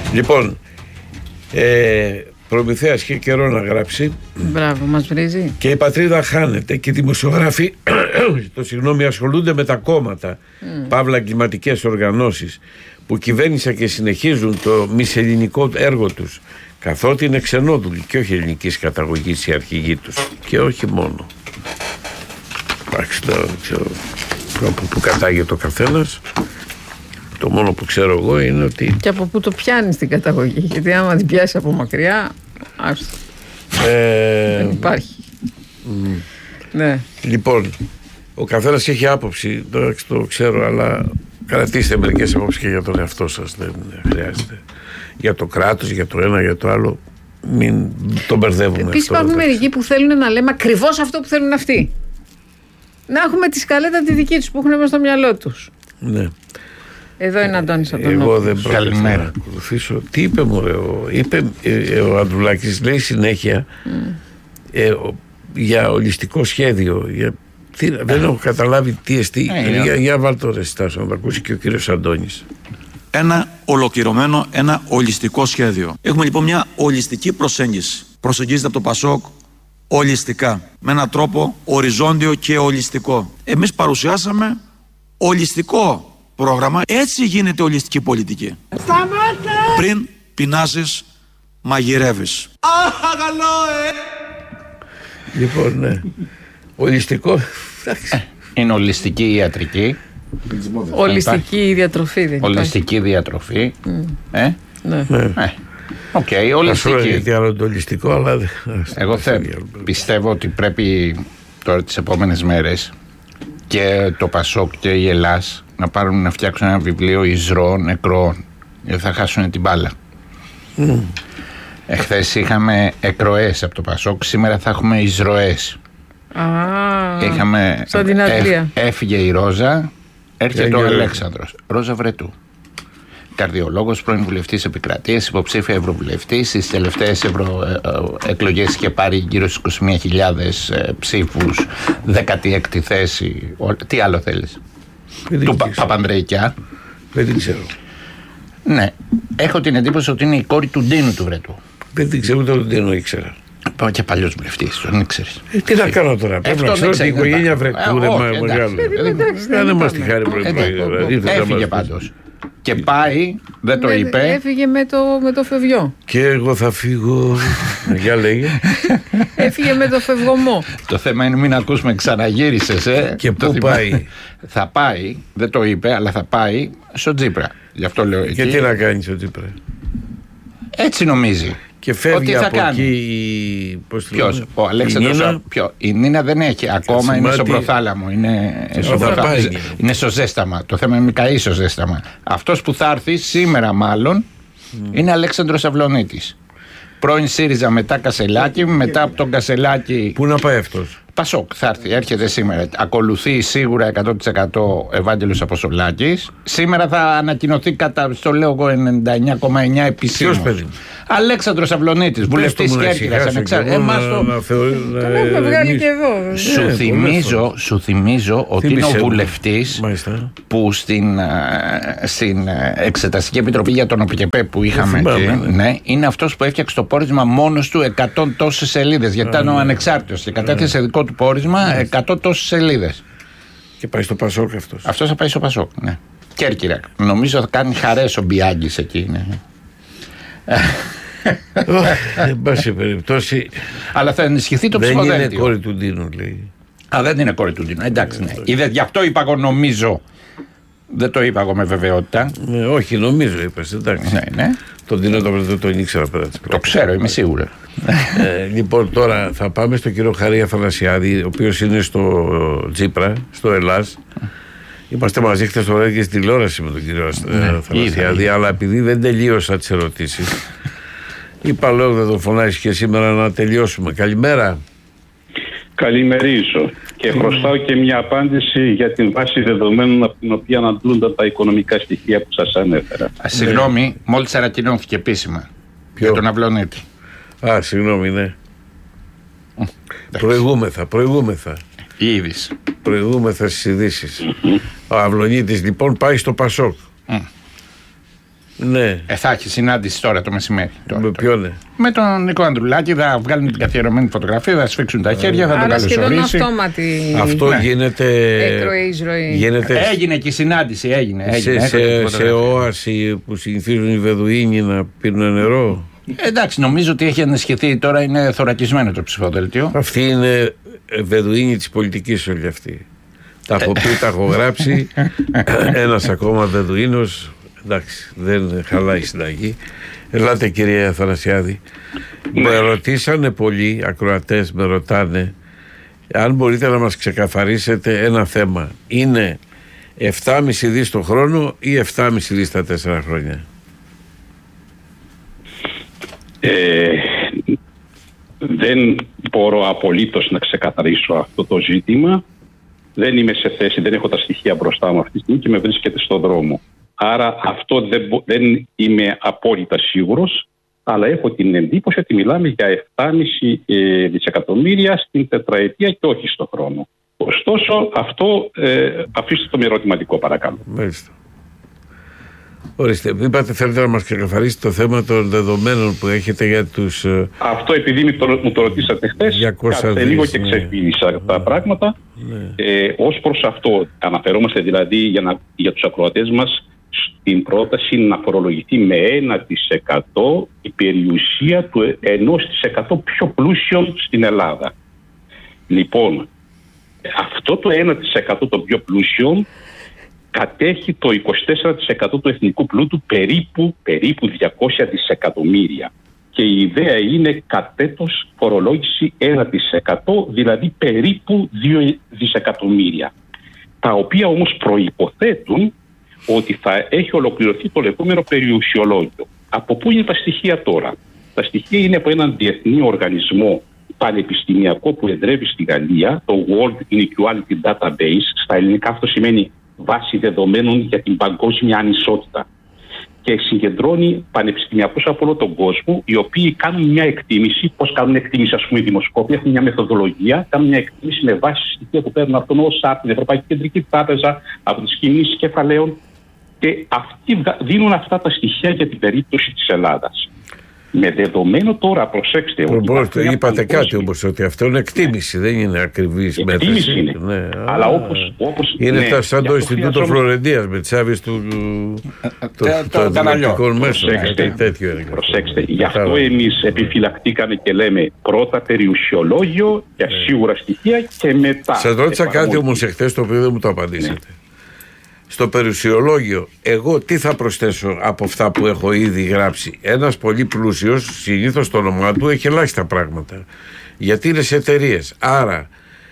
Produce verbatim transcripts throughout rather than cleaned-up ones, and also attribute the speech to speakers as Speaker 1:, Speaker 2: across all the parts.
Speaker 1: Λοιπόν, ε, Προμηθέας είχε καιρό να γράψει.
Speaker 2: Μπράβο, μας βρίζει.
Speaker 1: Και η πατρίδα χάνεται και οι δημοσιογράφοι το συγγνώμη, ασχολούνται με τα κόμματα, mm. παύλα εγκληματικές οργανώσεις που κυβέρνησαν και συνεχίζουν το μισελληνικό έργο τους, καθότι είναι ξενόδουλοι και όχι ελληνικής καταγωγής οι αρχηγοί τους. Και όχι μόνο. Εντάξει, το ξέρω από πού κατάγεται ο καθένας. Το μόνο που ξέρω εγώ είναι ότι...
Speaker 2: Και από πού το πιάνει την καταγωγή. Γιατί άμα την πιάσει από μακριά, άστο. Ε... Δεν υπάρχει. Mm. Ναι.
Speaker 1: Λοιπόν, ο καθένας έχει άποψη, το, το ξέρω, αλλά κρατήστε μερικές απόψεις και για τον εαυτό σας. Δεν χρειάζεται. Για το κράτος, για το ένα, για το άλλο. Μην τον μπερδεύουμε.
Speaker 2: Επίσης υπάρχουν μερικοί που θέλουν να λέμε ακριβώς αυτό που θέλουν αυτοί. Να έχουμε τη σκαλέτα τη δική τους που έχουν μέσα στο μυαλό τους.
Speaker 1: Ναι.
Speaker 2: Εδώ είναι Αντώνης από τον
Speaker 1: Εγώ δεν πρόκειται να ακολουθήσω. Τι είπε μου ρε, ο, είπε, ε, ο Ανδρουλάκης λέει συνέχεια mm. ε, ο, για ολιστικό σχέδιο. Για, τι, ε. Δεν έχω καταλάβει τι εστί. Ε, για, για βάλ το ρε Στάσο, να το ακούσει και ο κύριος Αντώνης.
Speaker 3: Ένα ολοκληρωμένο, ένα ολιστικό σχέδιο. Έχουμε λοιπόν μια ολιστική προσέγγιση. Προσεγγίζεται από το Πασόκ ολιστικά. Με έναν τρόπο οριζόντιο και ολιστικό. Εμείς παρουσιάσαμε ολιστικό πρόγραμμα. Έτσι γίνεται ολιστική πολιτική. Σταμάτε! Πριν πεινάσεις, μαγειρεύεις.
Speaker 1: Αχ, καλό, ε! Λοιπόν, ναι. Ολιστικό.
Speaker 4: Είναι ολιστική ιατρική.
Speaker 2: Ολιστική διατροφή δεν
Speaker 4: Ολιστική διατροφή. Mm. Ε?
Speaker 2: Ναι.
Speaker 4: Ε. Οκ, okay, ολιστική.
Speaker 1: Γιατί άλλο το ολιστικό, αλλά...
Speaker 4: Εγώ θε, πιστεύω ότι πρέπει τώρα τις επόμενες μέρες και το Πασόκ και η Ελλάς να πάρουν να φτιάξουν ένα βιβλίο εισρώων νεκρών, γιατί θα χάσουν την μπάλα. Mm. Εχθές είχαμε εκροές από το Πασόκ, σήμερα θα έχουμε εισρωές.
Speaker 2: Ah,
Speaker 4: είχαμε,
Speaker 2: σαν την Αγγλία.
Speaker 4: Έφ, έφυγε η Ρόζα, έρχεται ο Αλέξανδρος. Ρόζα Βρετού. Καρδιολόγος, πρώην βουλευτής επικρατείας, υποψήφια ευρωβουλευτής. Στις τελευταίες ευρω, ε, ε, εκλογές είχε πάρει γύρω στις είκοσι μία χιλιάδες ε, ψήφους, δέκατη έκτη θέση. Ο, τι άλλο θέλεις? Του Πα, Παπανδρεϊκιά.
Speaker 1: Δεν την ξέρω.
Speaker 4: Ναι. Έχω την εντύπωση ότι είναι η κόρη του Ντίνου του Βρετού.
Speaker 1: Δεν την ξέρω, ούτε τον Ντίνου ήξερα.
Speaker 4: Πάω και παλιός βουλευτής, τον ήξερες.
Speaker 1: Ε, τι να κάνω τώρα, πρέπει να ξέρω την οικογένεια Βρετού. Δεν μας τη χάρη πρωί-πρωί.
Speaker 4: Έφυγε πάντως. Και πάει, δεν το είπε.
Speaker 2: Έφυγε με το, με το φευγιό.
Speaker 1: Και εγώ θα φύγω. Για λέγε.
Speaker 2: Έφυγε με το φευγωμό.
Speaker 4: Το θέμα είναι μην ακούσουμε ξαναγύρισες. Ε.
Speaker 1: Και πού πάει?
Speaker 4: Θα πάει, δεν το είπε, αλλά θα πάει στο Τσίπρα. Γι' αυτό λέω εκεί.
Speaker 1: Και τι να κάνει στο Τσίπρα?
Speaker 4: Έτσι νομίζει.
Speaker 1: Και φεύγει από κάνει. Εκεί.
Speaker 4: Ποιος? Ο Αλέξανδρος. Ποιο? Η Νίνα δεν έχει. Ακόμα είναι στο προθάλαμο. Είναι, στο προθάλαμο. Είναι στο ζέσταμα. Το θέμα είναι μην καεί στο ζέσταμα. Αυτός που θα έρθει σήμερα, μάλλον, mm. είναι Αλέξανδρος Αυλωνίτης. Πρώην ΣΥΡΙΖΑ, μετά Κασελάκη. Μετά από τον Κασελάκη.
Speaker 1: Πού να πάει αυτός?
Speaker 4: Πασόκ, θα έρθει, έρχεται σήμερα. Ακολουθεί σίγουρα εκατό τοις εκατό Ευάγγελος Αποστολάκης. Σήμερα θα ανακοινωθεί κατά, στο λέω εγώ, ενενήντα εννιά κόμμα εννιά επισήμως.
Speaker 1: Ποιος παιδί?
Speaker 4: Αλέξανδρος Αυλωνίτης, βουλευτής Κέρκυρας. Εμάς το.
Speaker 2: Τον έχουμε βγάλει και εδώ.
Speaker 4: Σου θυμίζω, σου θυμίζω ότι είναι ο βουλευτής που στην, στην Εξεταστική Επιτροπή για τον ΟΠΚΕΠΕ που είχαμε εκεί, ναι, είναι αυτός που έφτιαξε το πόρισμα μόνος του εκατό τόσες σελίδες. Γιατί ήταν ο ανεξάρτητος και κατέθεσε δικό του πόρισμα εκατό τόσες σελίδες.
Speaker 1: Και πάει στο Πασόκ αυτός.
Speaker 4: Αυτός θα πάει στο Πασόκ, ναι. Κέρκυρα. Νομίζω θα κάνει χαρές ο Μπιάγκης εκεί, ναι.
Speaker 1: Εν πάση περιπτώσει.
Speaker 4: Αλλά θα ενισχυθεί το ψηφοδέλτιο.
Speaker 1: Δεν είναι κόρη του Ντίνου, λέει.
Speaker 4: Α, δεν είναι κόρη του Ντίνου. Εντάξει, ναι. Είδε, γι' αυτό είπα εγώ νομίζω. Δεν το είπα εγώ με βεβαιότητα.
Speaker 1: Ναι, όχι, νομίζω είπες. Εντάξει.
Speaker 4: Ναι, ναι.
Speaker 1: Τον Ντίνο δεν τον ήξερα πέρα.
Speaker 4: Το ξέρω, είμαι σίγουρα.
Speaker 1: ε, λοιπόν, τώρα θα πάμε στον κύριο Χαρή Αθανασιάδη, ο οποίος είναι στο Τσίπρα, στο Ελλάς. Είμαστε μαζί χθες το βράδυ και στην τηλεόραση με τον κύριο Αθανασιάδη, ναι, αλλά επειδή δεν τελείωσα τις ερωτήσεις, είπα λέω δεν το φωνάζεις και σήμερα να τελειώσουμε. Καλημέρα.
Speaker 5: Καλημερίζω και χρωστάω και μια απάντηση για την βάση δεδομένων από την οποία αναντλούνται τα οικονομικά στοιχεία που σας ανέφερα.
Speaker 4: Α, συγγνώμη, ναι. Μόλις ανακοινώθηκε επίσημα. Ποιο? Για τον Αυλωνίτη.
Speaker 1: Α, συγγνώμη, ναι. Mm, προηγούμεθα, προηγούμεθα.
Speaker 4: Η είδηση.
Speaker 1: Προηγούμεθα στις ειδήσεις. Ο Αυλωνίτης λοιπόν πάει στο Πασόκ. Mm. Ναι.
Speaker 4: Ε, θα έχει συνάντηση τώρα το μεσημέρι. Τώρα,
Speaker 1: με ποιον, ναι.
Speaker 4: Με τον Νίκο Ανδρουλάκη, θα βγάλουν την καθιερωμένη φωτογραφία, θα σφίξουν τα χέρια, θα τον καλωσορίσει.
Speaker 2: Αυτόματη.
Speaker 1: Αυτό ναι. γίνεται.
Speaker 2: γίνεται...
Speaker 4: Έγινε και η συνάντηση, έγινε.
Speaker 1: σε
Speaker 4: έγινε
Speaker 1: σε, σε όαση που συνηθίζουν οι Βεδουίνοι να πίνουν νερό.
Speaker 4: Ε, εντάξει, νομίζω ότι έχει ανεσχεθεί τώρα, είναι θωρακισμένο το ψηφοδέλτιο.
Speaker 1: Αυτή είναι Βεδουίνοι της πολιτικής όλοι αυτοί. Τα έχω πει, τα έχω γράψει. Ένας ακόμα Βεδουίνος. Εντάξει, δεν χαλάει η συνταγή. Ελάτε κύριε Αθανασιάδη. Με ρωτήσανε πολλοί ακροατές, με ρωτάνε αν μπορείτε να μας ξεκαθαρίσετε ένα θέμα. Είναι επτά κόμμα πέντε δις το χρόνο ή επτά κόμμα πέντε δις τα τέσσερα χρόνια?
Speaker 5: Ε, δεν μπορώ απολύτως να ξεκαθαρίσω αυτό το ζήτημα. Δεν είμαι σε θέση, δεν έχω τα στοιχεία μπροστά μου αυτή τη στιγμή και με βρίσκεται στον δρόμο. Άρα αυτό δεν, δεν είμαι απόλυτα σίγουρος, αλλά έχω την εντύπωση ότι μιλάμε για επτά κόμμα πέντε δισεκατομμύρια στην τετραετία και όχι στον χρόνο. Ωστόσο, αυτό ε, αφήστε το με ερωτηματικό, παρακαλώ.
Speaker 1: Μάλιστα. Ορίστε, είπατε θέλετε να μας ξεκαθαρίσετε το θέμα των δεδομένων που έχετε για τους...
Speaker 5: Αυτό επειδή μου το, μου το ρωτήσατε χθες, κάθε λίγο και ξεφύγησα ναι. τα πράγματα. Ναι. Ε, ως προς αυτό, αναφερόμαστε δηλαδή για, να, για τους ακροατές μας στην πρόταση να φορολογηθεί με ένα τοις εκατό η περιουσία του ενός τοις εκατό πιο πλούσιων στην Ελλάδα. Λοιπόν, αυτό το ένα τοις εκατό των πιο πλούσιων κατέχει το είκοσι τέσσερα τοις εκατό του εθνικού πλούτου, περίπου, περίπου διακόσια δισεκατομμύρια. Και η ιδέα είναι κατ' έτος φορολόγηση ένα τοις εκατό, δηλαδή περίπου δύο δισεκατομμύρια. Τα οποία όμως προϋποθέτουν ότι θα έχει ολοκληρωθεί το λεγόμενο περιουσιολόγιο. Από πού είναι τα στοιχεία τώρα? Τα στοιχεία είναι από έναν διεθνή οργανισμό πανεπιστημιακό που εδρεύει στη Γαλλία, το World Inequality Database. Στα ελληνικά αυτό σημαίνει βάση δεδομένων για την παγκόσμια ανισότητα. Και συγκεντρώνει πανεπιστημιακούς από όλο τον κόσμο, οι οποίοι κάνουν μια εκτίμηση. Πώς κάνουν εκτίμηση, ας πούμε, οι δημοσκόποι, έχουν μια μεθοδολογία, κάνουν μια εκτίμηση με βάση στοιχεία που παίρνουν από τον ΩΣΑ, από την Ευρωπαϊκή Κεντρική Τράπεζα, από τις κινήσεις κεφαλαίων. Και αυτοί δίνουν αυτά τα στοιχεία για την περίπτωση της Ελλάδας. Με δεδομένο τώρα, προσέξτε.
Speaker 1: Μπορείτε, είπατε παγκόσμια... κάτι όμως, ότι αυτό είναι εκτίμηση, δεν είναι ακριβής μέτρηση.
Speaker 5: Εκτίμηση είναι. Ναι. Αλλά όπως, όπως,
Speaker 1: είναι
Speaker 5: ναι,
Speaker 1: σαν το Ινστιτούτο Φλωρεντίας με τις άδειες του δημοτικών μέσων.
Speaker 5: Προσέξτε, γι' αυτό εμείς επιφυλακτήκαμε και λέμε πρώτα περιουσιολόγιο για σίγουρα στοιχεία και μετά.
Speaker 1: Σας ρώτησα κάτι όμως εχθές το οποίο δεν μου το απαντήσατε. Στο περιουσιολόγιο, εγώ τι θα προσθέσω από αυτά που έχω ήδη γράψει? Ένας πολύ πλούσιος, συνήθως το όνομά του έχει ελάχιστα πράγματα, γιατί είναι σε εταιρείες. Άρα,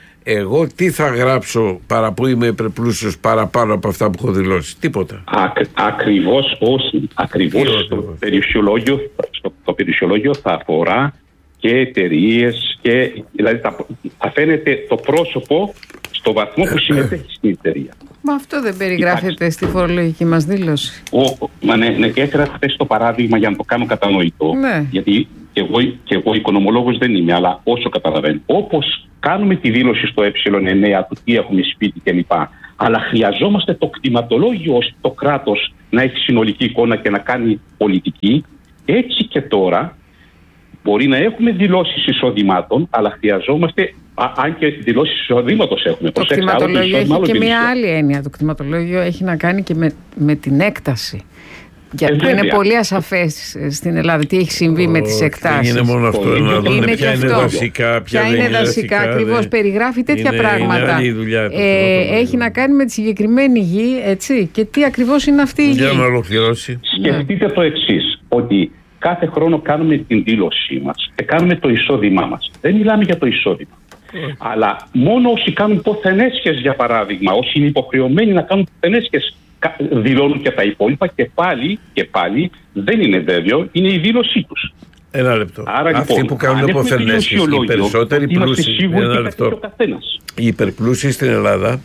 Speaker 1: εγώ τι θα γράψω παρά που είμαι υπερπλούσιος παραπάνω από αυτά που έχω δηλώσει? Τίποτα.
Speaker 5: Ακ, ακριβώς όχι. Ακριβώς το περιουσιολόγιο, στο, το περιουσιολόγιο θα αφορά και εταιρείες, και, δηλαδή θα, θα φαίνεται το πρόσωπο στο βαθμό που συμμετέχει στην εταιρεία.
Speaker 2: Μα αυτό δεν περιγράφεται Υπάρχει. στη φορολογική μας δήλωση?
Speaker 5: Ο, μα ναι, ναι, έφερα χθες το παράδειγμα για να το κάνω κατανοητό.
Speaker 2: Ναι.
Speaker 5: Γιατί και εγώ, και εγώ οικονομολόγος δεν είμαι, αλλά όσο καταλαβαίνω. Όπως κάνουμε τη δήλωση στο ε εννέα του τι έχουμε σπίτι κλπ. Αλλά χρειαζόμαστε το κτηματολόγιο ώστε το κράτος να έχει συνολική εικόνα και να κάνει πολιτική. Έτσι και τώρα μπορεί να έχουμε δηλώσεις εισοδημάτων, αλλά χρειαζόμαστε. Α, αν και δηλώσεις εισοδήματος έχουμε.
Speaker 2: Το κτηματολόγιο έχει και μια άλλη έννοια. Το κτηματολόγιο έχει να κάνει και με, με την έκταση. Γιατί ε, είναι πολύ ασαφές στην Ελλάδα τι έχει συμβεί oh, με τις εκτάσεις.
Speaker 1: Είναι μόνο αυτό.
Speaker 2: Είναι,
Speaker 1: να δούμε
Speaker 2: είναι
Speaker 1: ποια είναι δασικά, ποια
Speaker 2: είναι δασικά. δασικά ακριβώς περιγράφει τέτοια
Speaker 1: είναι,
Speaker 2: πράγματα.
Speaker 1: Είναι δουλειά,
Speaker 2: ε, έχει να κάνει με τη συγκεκριμένη γη, έτσι. Και τι ακριβώς είναι αυτή η γη.
Speaker 1: Για να ολοκληρώσει.
Speaker 5: Σκεφτείτε το εξής, ότι κάθε χρόνο κάνουμε την δήλωσή μας και κάνουμε το εισόδημά μας. Δεν μιλάμε για το εισόδημα. Mm. Αλλά μόνο όσοι κάνουν ποθενέσχες, για παράδειγμα, όσοι είναι υποχρεωμένοι να κάνουν ποθενέσχες, δηλώνουν και τα υπόλοιπα και πάλι, και πάλι δεν είναι βέβαιο, είναι η δήλωσή τους.
Speaker 1: Ένα λεπτό.
Speaker 5: Άρα,
Speaker 1: αυτοί
Speaker 5: λοιπόν,
Speaker 1: που κάνουν ποθενέσχες, οι περισσότεροι πλούσιοι, ένα λεπτό. Οι υπερπλούσιοι στην Ελλάδα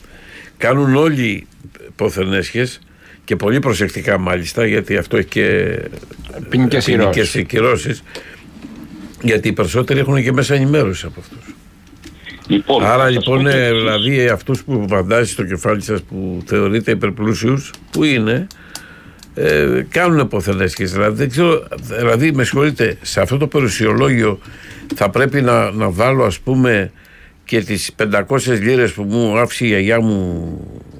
Speaker 1: κάνουν όλοι ποθενέσχες και πολύ προσεκτικά μάλιστα, γιατί αυτό έχει και ποινικές κυρώσεις, γιατί οι περισσότεροι έχουν και μέσα ενημέρωση από αυτούς. Λοιπόν, άρα λοιπόν, ε, δηλαδή αυτούς που βαντάζει στο κεφάλι σας που θεωρείτε υπερπλούσιους, που είναι, ε, κάνουν αποθενέσχες. Δηλαδή, δεν ξέρω, δηλαδή με συγχωρείτε, σε αυτό το περιουσιολόγιο θα πρέπει να, να βάλω ας πούμε και τις πεντακόσιες λίρες που μου άφησε η γιαγιά μου.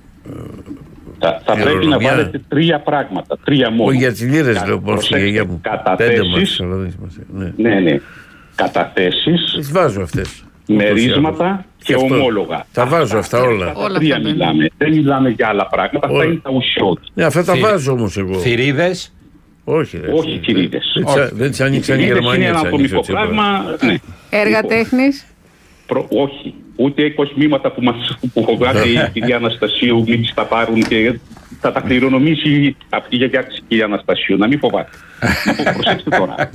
Speaker 5: Θα, θα πρέπει να βάλετε τρία πράγματα, τρία μόνο.
Speaker 1: Όχι για τις λίρες λέω πως η γιαγιά μου.
Speaker 5: Καταθέσεις, ναι. ναι, ναι. Καταθέσεις,
Speaker 1: τις βάζω αυτές.
Speaker 5: Μερίσματα και
Speaker 1: αυτό.
Speaker 5: Ομόλογα.
Speaker 1: Τα βάζω αυτά όλα.
Speaker 5: Αυτά τα τρία μιλάμε. Δεν μιλάμε για άλλα πράγματα. Αυτά είναι τα ουσιώδη.
Speaker 1: Ναι, αυτά τα βάζω όμως εγώ.
Speaker 4: Θηρίδες.
Speaker 1: Όχι, ρε,
Speaker 5: όχι θηρίδες.
Speaker 1: Δεν τις ανοίξαν οι Γερμανοί.
Speaker 5: Είναι ένα ατομικό πράγμα. Ναι.
Speaker 2: Έργα τέχνης.
Speaker 5: Προ, όχι. Ούτε εκοσμήματα που μας που βγάζει η κυρία Αναστασίου, μην τις τα πάρουν και θα τα κληρονομήσει αυτή η γιαγιά της κυρία Αναστασίου. Να μην φοβάται. Προσέξτε τώρα.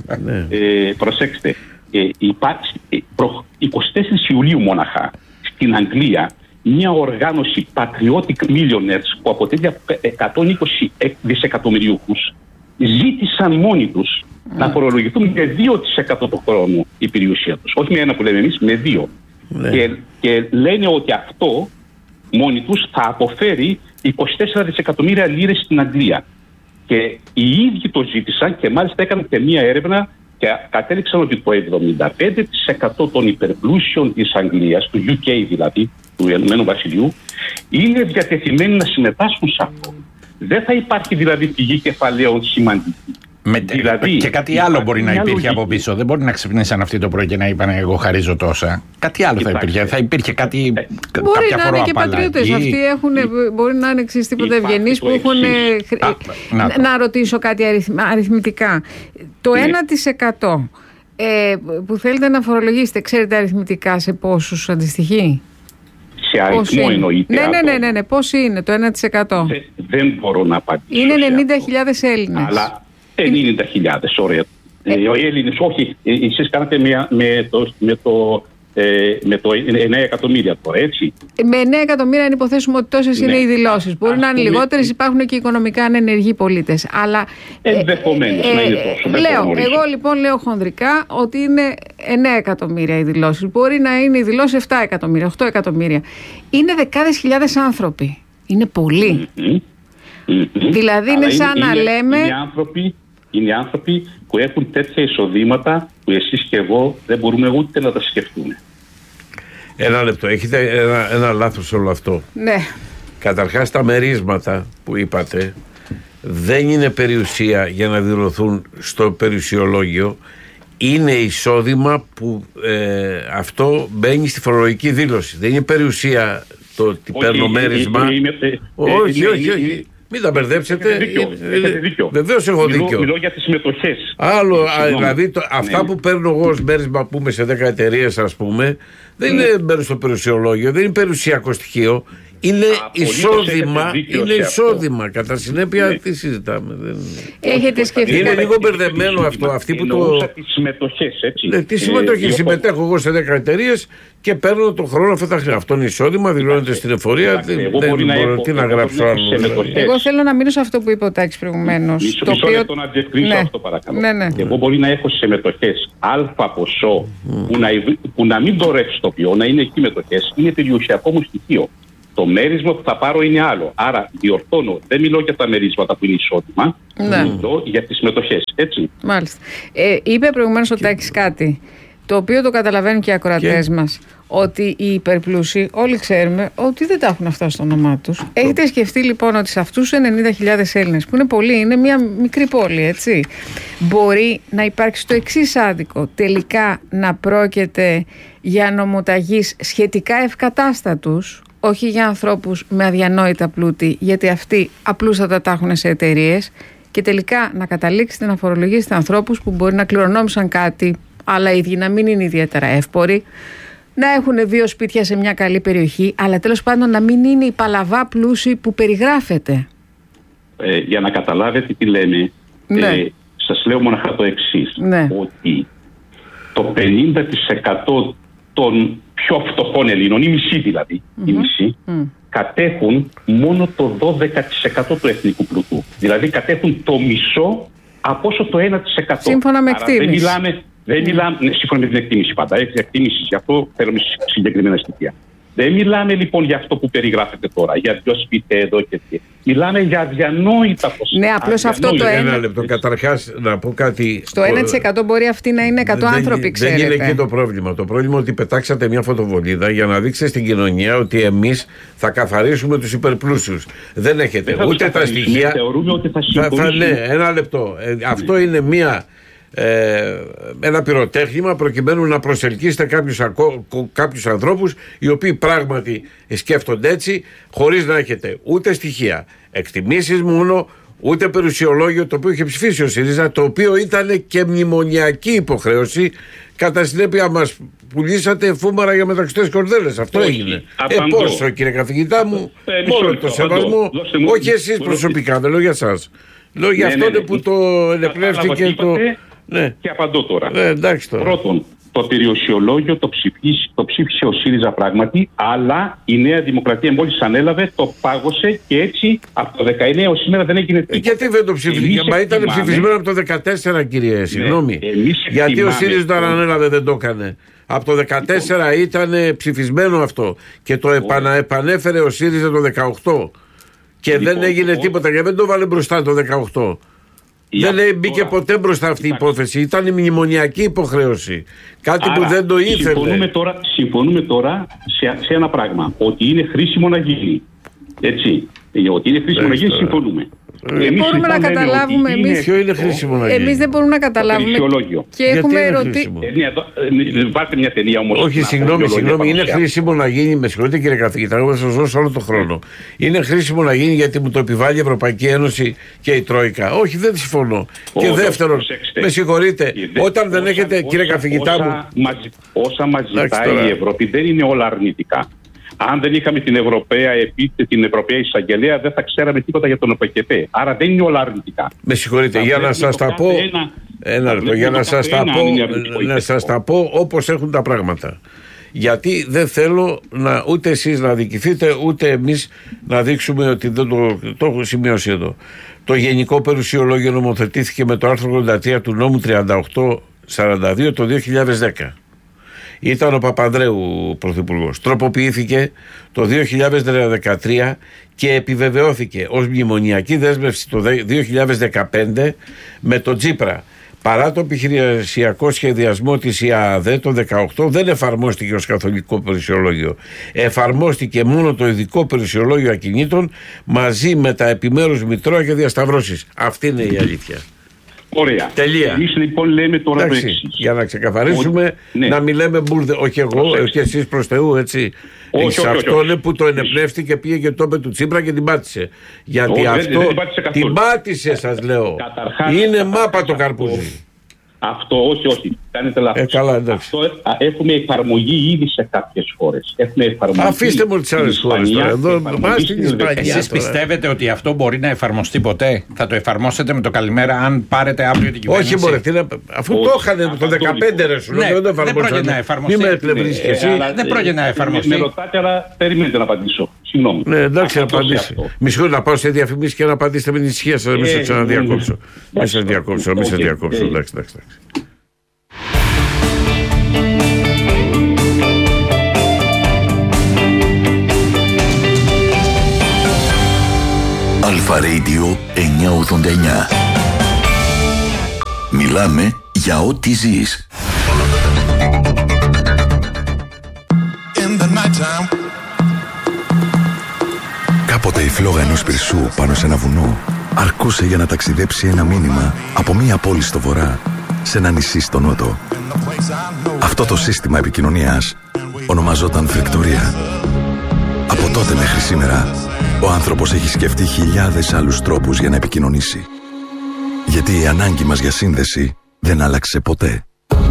Speaker 5: ε, προσέξτε. Ε, υπάρχει ε, προ, εικοστή τέταρτη Ιουλίου μόναχα στην Αγγλία μια οργάνωση Patriotic Millionaires που αποτελεί εκατόν είκοσι δισεκατομμυριούχους ζήτησαν μόνοι τους mm. να φορολογηθούν με δύο τοις εκατό το χρόνο η περιουσία τους. Όχι με ένα που λέμε εμείς, με δύο. Mm. Και, και λένε ότι αυτό μόνοι τους θα αποφέρει είκοσι τέσσερα δισεκατομμύρια λίρες στην Αγγλία. Και οι ίδιοι το ζήτησαν και μάλιστα έκαναν και μια έρευνα και κατέληξαν ότι το εβδομήντα πέντε τοις εκατό των υπερπλούσιων της Αγγλίας, του γιου κέι δηλαδή, του Ηνωμένου Βασιλείου, είναι διατεθειμένοι να συμμετάσχουν σε αυτό. Δεν θα υπάρχει δηλαδή πηγή κεφαλαίων σημαντική.
Speaker 4: Με, δηλαδή, και κάτι άλλο μπορεί να υπήρχε από πίσω. Δεν μπορεί να ξυπνήσαν αυτοί το πρωί και να είπαν εγώ χαρίζω τόσα. Κάτι άλλο Κοιτάξτε. θα υπήρχε. Θα υπήρχε κάτι.
Speaker 2: Ε, μπορεί να είναι και πατριώτες. Αυτοί έχουν, ε, μπορεί να είναι εξής τίποτα ευγενείς που έχουν. Ε, Α, να, να ρωτήσω κάτι αριθμητικά. Το ναι. ένα τοις εκατό ε, που θέλετε να φορολογήσετε, ξέρετε αριθμητικά σε πόσους αντιστοιχεί?
Speaker 5: Σε αριθμό εννοείται.
Speaker 2: Ναι, ναι, ναι, ναι, ναι. Πώς είναι το ένα τοις εκατό?
Speaker 5: Δεν, δεν μπορώ να απαντήσω.
Speaker 2: Είναι ενενήντα χιλιάδες Έλληνες.
Speaker 5: Αλλά ενενήντα χιλιάδες, ωραία. Ε, οι Έλληνες, όχι, εσείς κάνατε με, με το, με το, ε, με το εννέα εκατομμύρια τώρα, έτσι.
Speaker 2: Με εννέα εκατομμύρια, αν υποθέσουμε ότι τόσες ναι. είναι οι δηλώσεις. Μπορεί Ας να είναι πούμε, λιγότερες, υπάρχουν και οικονομικά ανενεργοί πολίτες. Αλλά.
Speaker 5: Ενδεχομένως ε, να είναι τόσο.
Speaker 2: Λέω, εγώ λοιπόν λέω χονδρικά ότι είναι εννέα εκατομμύρια οι δηλώσεις. Μπορεί να είναι οι δηλώσεις επτά εκατομμύρια, οκτώ εκατομμύρια. Είναι δεκάδες χιλιάδες άνθρωποι. Είναι πολλοί. Mm-hmm. Mm-hmm. Δηλαδή είναι σαν είναι, να
Speaker 5: είναι,
Speaker 2: λέμε.
Speaker 5: Είναι άνθρωποι, είναι άνθρωποι που έχουν τέτοια εισοδήματα που εσείς και εγώ δεν μπορούμε ούτε να τα σκεφτούμε.
Speaker 1: Ένα λεπτό. Έχετε ένα, ένα λάθος όλο αυτό.
Speaker 2: Ναι.
Speaker 1: Καταρχάς τα μερίσματα που είπατε δεν είναι περιουσία για να δηλωθούν στο περιουσιολόγιο. Είναι εισόδημα που ε, αυτό μπαίνει στη φορολογική δήλωση. Δεν είναι περιουσία το ότι παίρνω μέρισμα. Όχι, όχι, όχι. Μην τα μπερδέψετε. Βεβαίως έχω
Speaker 5: μιλώ,
Speaker 1: δίκιο.
Speaker 5: Μιλώ για τις συμμετοχές.
Speaker 1: Άλλο, α, δηλαδή το, αυτά ναι. που παίρνω εγώ ως μέρισμα, πούμε, σε δέκα εταιρείες, ας πούμε, δεν ναι. είναι μπαίνουν στο περιουσιολόγιο, δεν είναι περιουσιακό στοιχείο. Είναι Α, εισόδημα, είναι εισόδημα. Κατά συνέπεια, ναι. τι συζητάμε. Δεν...
Speaker 2: Έχετε σκεφτεί.
Speaker 1: Είναι λίγο μπερδεμένο αυτό. Αυτοί που το...
Speaker 5: τις συμμετοχές, έτσι.
Speaker 1: Ναι, τις συμμετοχές. Ε, συμμετέχω εγώ σε δέκα εταιρείες και παίρνω τον χρόνο αυτά τα χρήματα. Αυτό είναι εισόδημα, δηλώνεται στην εφορία. Δεν μπορώ τι να γράψω άλλο.
Speaker 2: Εγώ θέλω να μείνω σε αυτό που είπε ο Τάκης προηγουμένως.
Speaker 5: Μισό λεπτό να διευκρινίσω αυτό, παρακαλώ. Εγώ μπορεί να έχω σε μετοχές αλφα ποσό που να μην το ρευστοποιώ, να είναι εκεί μετοχές. Είναι περιουσιακό μου στοιχείο. Το μέρισμα που θα πάρω είναι άλλο. Άρα διορθώνω. Δεν μιλώ για τα μερίσματα που είναι εισόδημα. Ναι. Μιλώ για τις μετοχές. Έτσι.
Speaker 2: Μάλιστα. Ε, είπε προηγουμένως ο Τάκης κάτι το οποίο το καταλαβαίνουν και οι ακροατές και... μας. Ότι οι υπερπλούσιοι όλοι ξέρουμε ότι δεν τα έχουν αυτά στο όνομά τους. Έχετε σκεφτεί λοιπόν ότι σε αυτούς τους ενενήντα χιλιάδες Έλληνες που είναι πολλοί, είναι μια μικρή πόλη, έτσι. Μπορεί να υπάρξει το εξής άδικο. Τελικά να πρόκειται για νομοταγείς σχετικά ευκατάστατους. Όχι για ανθρώπους με αδιανόητα πλούτη, γιατί αυτοί απλούστατα τα έχουν σε εταιρείες, και τελικά να καταλήξετε να φορολογήσετε ανθρώπους που μπορεί να κληρονόμησαν κάτι, αλλά οι ίδιοι να μην είναι ιδιαίτερα εύποροι, να έχουν δύο σπίτια σε μια καλή περιοχή, αλλά τέλος πάντων να μην είναι η παλαβά πλούσιοι που περιγράφεται.
Speaker 5: Ε, για να καταλάβετε τι λέμε, ναι. ε, σας λέω μοναχά το εξής, ναι. ότι το πενήντα τοις εκατό των πιο φτωχών Ελλήνων, η μισή δηλαδή, mm-hmm. οι μισοί, mm. κατέχουν μόνο το δώδεκα τοις εκατό του εθνικού πλούτου. Δηλαδή κατέχουν το μισό από όσο το ένα τοις εκατό.
Speaker 2: Σύμφωνα με εκτίμηση.
Speaker 5: Δεν μιλάμε, δεν μιλάμε, ναι, σύμφωνα με την εκτίμηση πάντα, έχει εκτίμηση, γι' αυτό θέλουμε συγκεκριμένα στοιχεία. Δεν μιλάμε λοιπόν για αυτό που περιγράφεται τώρα, για ποιο σπίτι εδώ και τι. Μιλάμε για αδιανόητα ποσά.
Speaker 2: Ναι, απλώς αυτό το ένα.
Speaker 1: Ένα λεπτό. Καταρχάς, να πω κάτι.
Speaker 2: Στο ένα τοις εκατό μπορεί αυτοί να είναι εκατό άνθρωποι, ξέρετε.
Speaker 1: Δεν είναι εκεί το πρόβλημα. Το πρόβλημα είναι ότι πετάξατε μια φωτοβολίδα για να δείξετε στην κοινωνία ότι εμείς θα καθαρίσουμε τους υπερπλούσιους. Δεν έχετε δεν ούτε τα στοιχεία.
Speaker 5: Θεωρούμε ότι θα
Speaker 1: συμφωνήσουμε. Ναι, ένα λεπτό. Ε, αυτό είναι μια. Ε, ένα πυροτέχνημα προκειμένου να προσελκύσετε κάποιους, ακο, κάποιους ανθρώπους οι οποίοι πράγματι σκέφτονται έτσι, χωρίς να έχετε ούτε στοιχεία, εκτιμήσεις μόνο, ούτε περιουσιολόγιο, το οποίο είχε ψηφίσει ο ΣΥΡΙΖΑ, το οποίο ήταν και μνημονιακή υποχρέωση. Κατά συνέπεια μας πουλήσατε φούμαρα για μεταξωτές κορδέλες. Αυτό όχι, έγινε. Ε, πόσο, κύριε καθηγητά μου, ε, μόνο το σεβασμό, όχι εσείς προσωπικά, δεν λέω για εσάς. Λέω για ναι, αυτόν ναι, ναι, που ναι, το ενεπνεύστηκε το... Ναι.
Speaker 5: Και απαντώ τώρα.
Speaker 1: Ναι, εντάξει τώρα.
Speaker 5: Πρώτον, το περιουσιολόγιο το ψήφισε, το ψήφισε ο ΣΥΡΙΖΑ πράγματι, αλλά η Νέα Δημοκρατία μόλις ανέλαβε, το πάγωσε και έτσι από το δεκαεννέα ως σήμερα δεν έγινε τίποτα.
Speaker 1: Γιατί δεν το ψήφισε? Μα ήταν ψηφισμένο από το δεκατέσσερα, κύριε, ναι, συγγνώμη. Γιατί ο ΣΥΡΙΖΑ όταν ανέλαβε δεν το έκανε? Από το δεκατέσσερα ήταν ψηφισμένο αυτό και το επανα, επανέφερε ο ΣΥΡΙΖΑ το δεκαοκτώ και λοιπόν, δεν έγινε λοιπόν, τίποτα και δεν το βάλε μπροστά το δεκαοκτώ. Δεν τώρα... μπήκε ποτέ μπροστά αυτή η υπόθεση. Ήταν η μνημονιακή υποχρέωση. Κάτι άρα, που δεν το ήθελε.
Speaker 5: Συμφωνούμε τώρα, συμφωνούμε τώρα σε, σε ένα πράγμα. Ότι είναι χρήσιμο να γίνει. Έτσι. Ότι είναι χρήσιμο να γίνει, συμφωνούμε.
Speaker 2: Δεν μπορούμε να καταλάβουμε εμείς.
Speaker 1: Ποιο είναι χρήσιμο να γίνει?
Speaker 2: Εμείς δεν μπορούμε να καταλάβουμε. Και έχουμε ερωτήσει.
Speaker 5: Βάλτε μια ταινία όμως.
Speaker 1: Όχι, συγγνώμη, συγγνώμη. Είναι χρήσιμο να γίνει. Με συγχωρείτε, κύριε καθηγητά, εγώ θα σας δώσω όλο τον χρόνο. Είναι χρήσιμο να γίνει γιατί μου το επιβάλλει η Ευρωπαϊκή Ένωση και η Τρόικα. Όχι, δεν συμφωνώ. Και δεύτερον, με συγχωρείτε, όταν δεν έχετε, κύριε καθηγητά μου.
Speaker 5: Όσα μας ζητάει η Ευρώπη δεν είναι όλα αρνητικά. Αν δεν είχαμε την Ευρωπαία επίθεση, την Ευρωπαία Εισαγγελέα, δεν θα ξέραμε τίποτα για τον ΟΠΕΚΕΠΕ. Άρα δεν είναι όλα αρνητικά.
Speaker 1: Με συγχωρείτε, θα για να σας τα πω. Ένα, ένα λεπτό, για να σας τα πω, να σας τα πω όπως έχουν τα πράγματα. Γιατί δεν θέλω να, ούτε εσείς να αδικηθείτε, ούτε εμείς να δείξουμε ότι δεν το, το έχω σημειώσει εδώ. Το Γενικό Περιουσιολόγιο νομοθετήθηκε με το άρθρο ογδόντα τρία του νόμου τριάντα οκτώ σαράντα δύο το δύο χιλιάδες δέκα. Ήταν ο Παπανδρέου πρωθυπουργός. Τροποποιήθηκε το δύο χιλιάδες δεκατρία και επιβεβαιώθηκε ως μνημονιακή δέσμευση το δύο χιλιάδες δεκαπέντε με τον Τσίπρα. Παρά το επιχειρησιακό σχεδιασμό της ΙΑΔΕ το δεκαοκτώ δεν εφαρμόστηκε ως καθολικό περιουσιολόγιο. Εφαρμόστηκε μόνο το ειδικό περιουσιολόγιο ακινήτων μαζί με τα επιμέρους μητρώα και διασταυρώσεις. Αυτή είναι η αλήθεια.
Speaker 5: Ωραία.
Speaker 1: Τελεία.
Speaker 5: Εμείς λοιπόν λέμε τώρα το εξής.
Speaker 1: Για να ξεκαθαρίσουμε, ο... ναι. να μην λέμε μπουρδε. Όχι εγώ, όχι εσείς προς Θεού, έτσι. Όχι, όχι, αυτό είναι που το ενεπνεύστηκε και πήγε και το είπε του Τσίπρα και την πάτησε. Γιατί όχι, αυτό. Δεν, δεν πάτησε την πάτησε, σας λέω. Καταρχάς, είναι μάπα το καρπούζι.
Speaker 5: Αυτό, όχι, όχι. Κάνετε λάθος.
Speaker 1: Ε, καλά, εντάξει.
Speaker 5: Αυτό, έχουμε εφαρμογή ήδη σε κάποιες χώρες.
Speaker 1: Αφήστε μου τις άλλες χώρες τώρα. Εδώ,
Speaker 4: εσείς πιστεύετε ότι αυτό μπορεί να εφαρμοστεί ποτέ? Θα το εφαρμόσετε με το καλημέρα αν πάρετε αύριο την κυβέρνηση?
Speaker 1: Όχι, μπορεί. Αφού το είχαν το δεκαπέντε ρε σου, δεν το εφαρμόσαν. Μην με εκπλευρείς και εσύ.
Speaker 4: Δεν πρόκειται να εφαρμοστεί.
Speaker 5: Με ρωτάτε, αλλά περιμένετε να απαντήσω. Συγγνώμη.
Speaker 1: Ναι, εντάξει, να απαντήσει. Μη συγχωρείτε, να πάω σε διαφημίσεις και να απαντήσετε με την ησυχία σας. Μην σας ξαναδιακόψω. Μην σας διακόψω, μην σας διακόψω. Εντάξει, εντάξει.
Speaker 6: Αλφα Radio εννιακόσια ογδόντα εννιά. Μιλάμε για ό,τι ζεις. Κάποτε η φλόγα ενός πυρσού πάνω σε ένα βουνό αρκούσε για να ταξιδέψει ένα μήνυμα από μία πόλη στο βορρά σε ένα νησί στο νότο. Αυτό το σύστημα επικοινωνίας ονομαζόταν φρικτορία. Από τότε μέχρι σήμερα ο άνθρωπος έχει σκεφτεί χιλιάδες άλλους τρόπους για να επικοινωνήσει. Γιατί η ανάγκη μας για σύνδεση δεν άλλαξε ποτέ.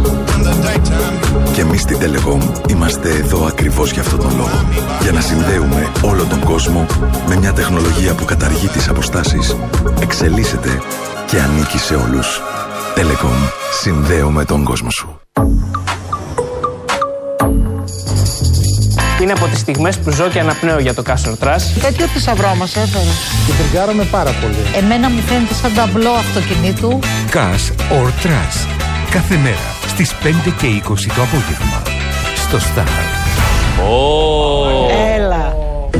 Speaker 6: Και εμείς στην Telecom είμαστε εδώ ακριβώς για αυτόν τον λόγο. Για να συνδέουμε όλο τον κόσμο με μια τεχνολογία που καταργεί τις αποστάσεις, εξελίσσεται και ανήκει σε όλους. Telecom. Συνδέουμε τον κόσμο σου.
Speaker 7: Είναι από τις στιγμές που ζω και αναπνέω για το Cash or Trash.
Speaker 8: Τέτοιο θησαυρό μας έφερε.
Speaker 9: Και τριγκάραμε πάρα πολύ.
Speaker 8: Εμένα μου φαίνεται σαν ταμπλό αυτοκινήτου.
Speaker 10: Cash or Trash. Κάθε μέρα στις πέντε και είκοσι το απόγευμα. Στο Star. Oh.
Speaker 8: Έλα.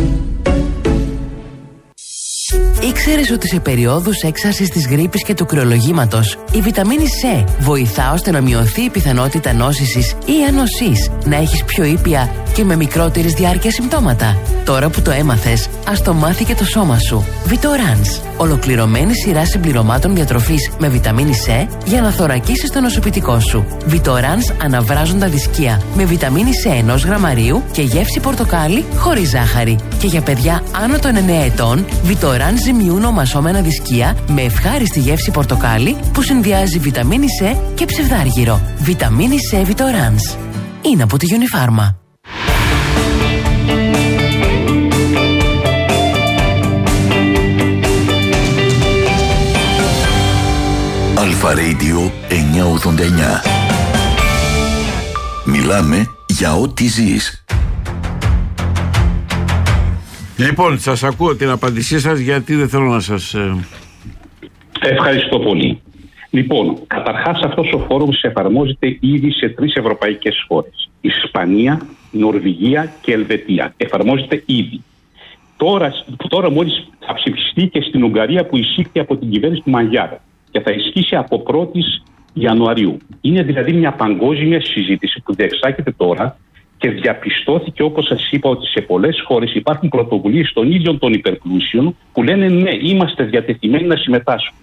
Speaker 11: Ήξερες ότι σε περιόδους έξαρσης της γρίπης και του κρυολογήματος η βιταμίνη C βοηθά ώστε να μειωθεί η πιθανότητα νόσησης ή ανοσής, να έχεις πιο ήπια και με μικρότερης διάρκεια συμπτώματα? Τώρα που το έμαθες, ας το μάθει και το σώμα σου. Vitorans, ολοκληρωμένη σειρά συμπληρωμάτων διατροφής με βιταμίνη C για να θωρακίσεις το νοσοποιητικό σου. Vitorans αναβράζοντα δισκία με βιταμίνη C ενός γραμμαρίου και γεύση πορτοκάλι χωρίς ζάχαρη. Και για παιδιά άνω των εννέα ετών, Vitorans ζυμιούν ομασώμενα δισκία με ευχάριστη γεύση πορτοκάλι που συνδυάζει βιταμίνη C και ψευδάργυρο. Βιταμίνη C Vitorans. Είναι από τη Unifarma.
Speaker 6: Αλφα Radio εννιακόσια ογδόντα εννιά. Μιλάμε για ό,τι ζεις.
Speaker 1: Λοιπόν, σας ακούω την απάντησή σας, γιατί δεν θέλω να σας...
Speaker 5: Ευχαριστώ πολύ. Λοιπόν, καταρχάς αυτός ο φόρουμς εφαρμόζεται ήδη σε τρεις ευρωπαϊκές χώρες. Ισπανία, Νορβηγία και Ελβετία. Εφαρμόζεται ήδη. Τώρα, τώρα μόλις θα ψηφιστεί και στην Ουγγαρία, που εισήχθη από την κυβέρνηση του Μαγιάρα και θα ισχύσει από πρώτη Ιανουαρίου. Είναι δηλαδή μια παγκόσμια συζήτηση που διεξάγεται τώρα και διαπιστώθηκε, όπως σας είπα, ότι σε πολλές χώρες υπάρχουν πρωτοβουλίες των ίδιων των υπερπλούσιων που λένε ναι, είμαστε διατεθειμένοι να συμμετάσχουμε.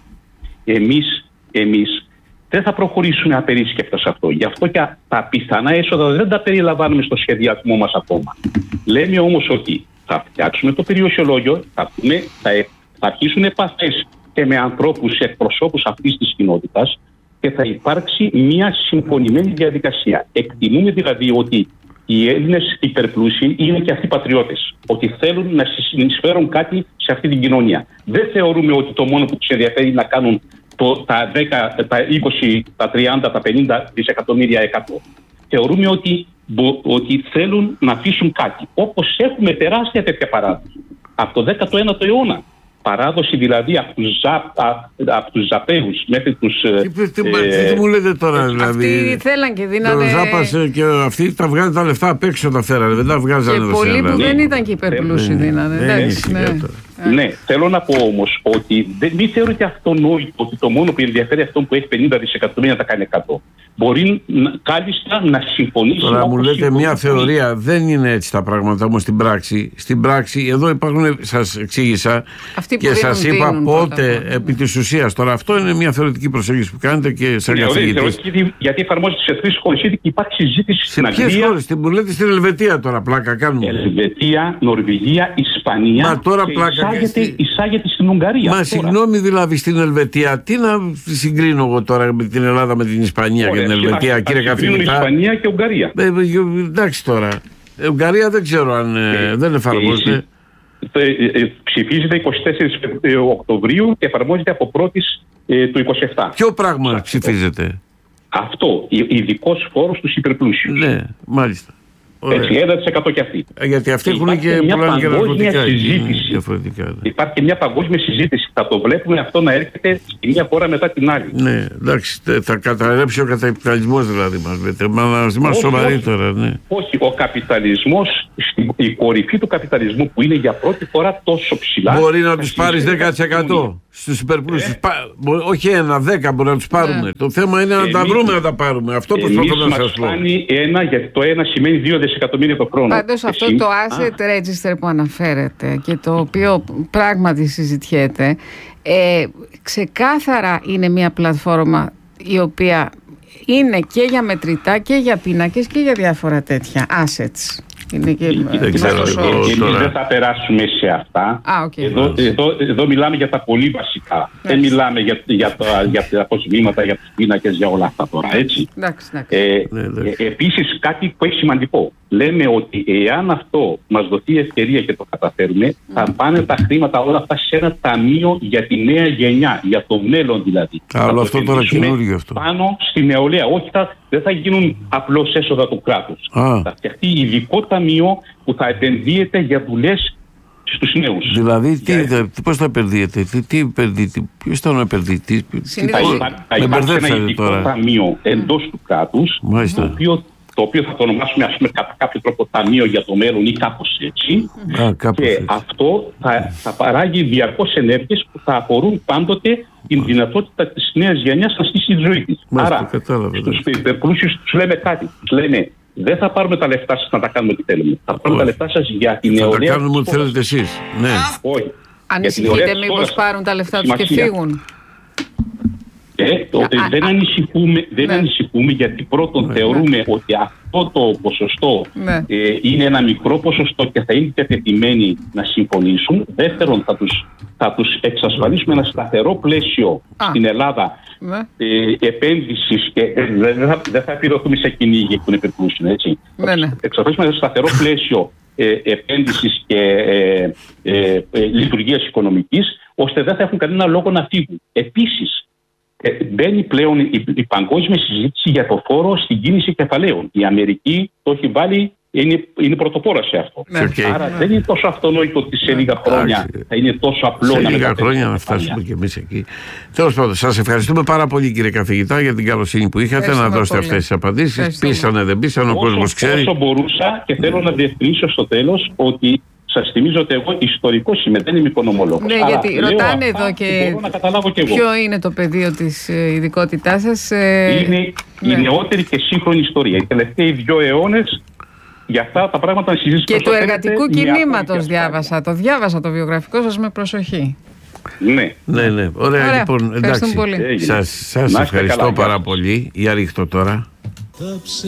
Speaker 5: Εμείς, εμείς δεν θα προχωρήσουμε απερίσκεπτα σε αυτό. Γι' αυτό και τα πιθανά έσοδα δεν τα περιλαμβάνουμε στο σχεδιασμό μας ακόμα. Λέμε όμως ότι θα φτιάξουμε το περιουσιολόγιο, θα, πούμε, θα, θα αρχίσουν επαφές και με ανθρώπους, εκπροσώπους αυτής της κοινότητας και θα υπάρξει μια συμφωνημένη διαδικασία. Εκτιμούμε δηλαδή ότι οι Έλληνες υπερπλούσιοι είναι και αυτοί πατριώτες. Ότι θέλουν να συνεισφέρουν κάτι σε αυτή την κοινωνία. Δεν θεωρούμε ότι το μόνο που τους ενδιαφέρει είναι να κάνουν το, τα δέκα, τα είκοσι, τα τριάντα, τα πενήντα δισεκατομμύρια εκατό. Θεωρούμε ότι, ότι θέλουν να αφήσουν κάτι. Όπως έχουμε τεράστια τέτοια παράδοση. Από το δέκατο ένατο αιώνα. Παράδοση δηλαδή από τους, ζα, από τους Ζαπέους μέχρι τους...
Speaker 1: Τι, τι, ε, τι μου λέτε τώρα δηλαδή?
Speaker 2: Αυτοί θέλαν και δίνανε...
Speaker 1: Το Ζάπας και αυτοί τα βγάζουν τα λεφτά απ' έξω τα φέρανε, δεν τα βγάζανε
Speaker 2: και
Speaker 1: εδώ.
Speaker 2: Πολλοί που
Speaker 1: ναι.
Speaker 2: δεν ήταν και υπερπλούσιοι ναι. δίνανε.
Speaker 1: Ναι,
Speaker 2: εντάξει, ναι.
Speaker 5: Ναι. ναι, θέλω να πω όμως ότι δεν, μην θεωρείται αυτονόητο ότι το μόνο που ενδιαφέρει αυτόν που έχει πενήντα δισεκατομμύρια να τα κάνει εκατό. Μπορεί να, κάλλιστα να συμφωνήσει.
Speaker 1: Τώρα μου λέτε συμφωνήσει. Μια θεωρία, δεν είναι έτσι τα πράγματα όμως στην πράξη. Στην πράξη, εδώ υπάρχουν, σας εξήγησα αυτοί και σας είπα πότε πρώτα, επί της ουσίας. Τώρα αυτό είναι μια θεωρητική προσέγγιση που κάνετε και σαν καθηγητής.
Speaker 5: Γιατί εφαρμόζεται σε τρεις χώρες, ήδη υπάρχει συζήτηση
Speaker 1: σε
Speaker 5: στην Αγγλία.
Speaker 1: Σε ποιες χώρες, την που λέτε στην Ελβετία τώρα, πλάκα κάνουμε.
Speaker 5: Ελβετία, Νορβηγία, Ισπανία.
Speaker 1: Μα τώρα
Speaker 5: και
Speaker 1: πλάκα
Speaker 5: εισάγεται, στη... εισάγεται στην Ουγγαρία.
Speaker 1: Μα συγγνώμη δηλαδή στην Ελβετία, τι να συγκρίνω εγώ τώρα με την Ελλάδα με την Ισπανία Ωραία, και την Ελβετία, θα, κύριε καθηγητά.
Speaker 5: Ισπανία και Ουγγαρία.
Speaker 1: Ε, εντάξει τώρα. Ε, Ουγγαρία δεν ξέρω αν ε, δεν εφαρμόζεται.
Speaker 5: Ε, ε, ε, ψηφίζεται εικοστή τέταρτη Οκτωβρίου και εφαρμόζεται από πρώτη ε, του είκοσι επτά.
Speaker 1: Ποιο πράγμα αυτό ψηφίζεται?
Speaker 5: Αυτό, ειδικός φόρος στους υπερπλούσιους.
Speaker 1: Ναι, μάλιστα.
Speaker 5: Έτσι, ένα τοις εκατό και αυτοί.
Speaker 1: Γιατί αυτοί έχουν και πολλά
Speaker 5: παγκόσμια συζήτηση. Υπάρχει και μια παγκόσμια συζήτηση. Θα το βλέπουμε αυτό να έρχεται στη μία χώρα μετά την άλλη.
Speaker 1: Ναι, εντάξει, θα καταρρεύσει ο καπιταλισμός δηλαδή μας λέτε. Μα να είμαστε σοβαροί τώρα, ναι.
Speaker 5: Όχι, ο καπιταλισμός, η κορυφή του καπιταλισμού που είναι για πρώτη φορά τόσο ψηλά.
Speaker 1: Μπορεί να τους πάρεις δέκα τοις εκατό στους υπερπλούσιους. Ε? Όχι ένα, δέκα μπορεί να τους πάρουμε. Ε. Το θέμα είναι να τα βρούμε να τα πάρουμε. Αυτό προσπαθώ να σας πω.
Speaker 5: Φτάνει ένα, γιατί το ένα σημαίνει δύο δισεκατομμύρια το χρόνο.
Speaker 2: Πάντως αυτό Εσύ... το asset register που αναφέρεται και το οποίο πράγματι συζητιέται, ε, ξεκάθαρα είναι μια πλατφόρμα η οποία είναι και για μετρητά και για πίνακες και για διάφορα τέτοια assets. Είναι και
Speaker 5: δεν ξέρω, εμείς δεν θα περάσουμε σε αυτά.
Speaker 2: Α, okay.
Speaker 5: εδώ, εδώ, εδώ μιλάμε για τα πολύ βασικά. Yes. Δεν μιλάμε για, για, τα, για τα αποσβήματα, για τους πίνακες, για όλα αυτά τώρα, έτσι.
Speaker 2: Εντάξει,
Speaker 5: ε, ναι, ε, επίσης κάτι που έχει σημαντικό. Λέμε ότι εάν αυτό μας δοθεί ευκαιρία και το καταφέρουμε, mm. θα πάνε τα χρήματα όλα αυτά σε ένα ταμείο για τη νέα γενιά, για το μέλλον δηλαδή.
Speaker 1: Άλλο αυτό τώρα καινούργιο αυτό.
Speaker 5: Πάνω στη νεολαία. Όχι, θα, δεν θα γίνουν απλώς έσοδα του κράτους.
Speaker 1: Ah.
Speaker 5: Θα φτιαχτεί ειδικό ταμείο που θα επενδύεται για δουλειές στους νέους.
Speaker 1: Δηλαδή, τι, για... πώς θα επενδύεται, τι, τι επενδύεται, ποιος θα επενδύεται.
Speaker 5: Θα υπάρχει ένα ειδικό τώρα ταμείο εντός του κράτους, το οποίο το οποίο θα το ονομάσουμε, ας πούμε, κατά κάποιο τρόπο ταμείο για το μέλλον ή κάπως έτσι.
Speaker 1: Α, κάπως
Speaker 5: και
Speaker 1: έτσι.
Speaker 5: αυτό θα, θα παράγει διαρκώς ενέργειες που θα αφορούν πάντοτε την δυνατότητα της νέας γενιάς να στήσει τη ζωή της. Άρα, στους υπερπλούσιους τους λέμε κάτι. Τους λέμε, δεν θα πάρουμε τα λεφτά σας να τα κάνουμε ό,τι θέλουμε. Θα πάρουμε τα λεφτά σας για την νεολαία.
Speaker 1: Θα τα κάνουμε ό,τι θέλετε εσείς. Ναι.
Speaker 5: Όχι.
Speaker 2: Ανησυχείτε μήπως πάρουν τα λεφτά τους και φύγουν?
Speaker 5: Ε, το,
Speaker 2: Α,
Speaker 5: δεν
Speaker 2: α,
Speaker 5: ανησυχούμε, δεν
Speaker 2: ναι.
Speaker 5: ανησυχούμε γιατί πρώτον ναι, θεωρούμε ναι. ότι αυτό το ποσοστό ναι. ε, είναι ένα μικρό ποσοστό και θα είναι διατεθειμένοι να συμφωνήσουν. Δεύτερον, θα τους, θα τους εξασφαλίσουμε ένα σταθερό πλαίσιο α. στην Ελλάδα ναι. ε, επένδυσης και ε, δεν θα, δε θα επιδοθούμε σε κυνήγι που είναι υπερπλούσιοι, έτσι. Ναι, ναι. Θα εξασφαλίσουμε ένα σταθερό πλαίσιο ε, επένδυσης και ε, ε, ε, λειτουργίας οικονομικής, ώστε δεν θα έχουν κανένα λόγο να φύγουν. Επίσης, Ε, μπαίνει πλέον η, η παγκόσμια συζήτηση για το φόρο στην κίνηση κεφαλαίων. Η Αμερική το έχει βάλει, είναι, είναι πρωτοπόρα σε αυτό. Ναι. Άρα ναι. δεν είναι τόσο αυτονόητο ότι σε λίγα χρόνια ναι. θα είναι τόσο απλό
Speaker 1: σε
Speaker 5: να
Speaker 1: λίγα χρόνια να φτάσουμε κι εμείς εκεί. Τέλος πάντων, σας ευχαριστούμε πάρα πολύ, κύριε καθηγητά, για την καλοσύνη που είχατε να δώσετε αυτές τις απαντήσεις. Πείσανε, δεν πείσανε, ο κόσμος ξέρει.
Speaker 5: Όσο μπορούσα, και θέλω να διευκρινίσω στο τέλος ότι σας θυμίζω ότι εγώ ιστορικός είμαι, δεν είμαι οικονομολόγος.
Speaker 2: Ναι,
Speaker 5: άρα,
Speaker 2: γιατί ρωτάνε εδώ και,
Speaker 5: και
Speaker 2: ποιο είναι το πεδίο της ειδικότητάς σας. Ε...
Speaker 5: Είναι ναι. η νεότερη και σύγχρονη ιστορία. Οι τελευταίοι δύο αιώνες για αυτά τα πράγματα συζητήσεις.
Speaker 2: Και του εργατικού κινήματος διάβασα. Το διάβασα το βιογραφικό σας με προσοχή.
Speaker 5: Ναι.
Speaker 1: Ναι, ναι. Ωραία, Ωραία. λοιπόν. Εντάξει. Σας, σας ευχαριστώ πάρα πολύ. Για ρίχτω τώρα.